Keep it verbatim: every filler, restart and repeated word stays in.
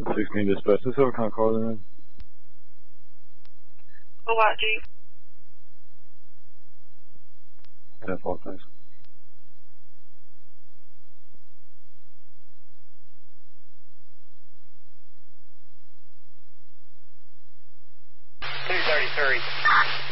sixteen dispatch. Let's see what kind of car they're in. A white Jeep. ten four, thanks. two thirty-three.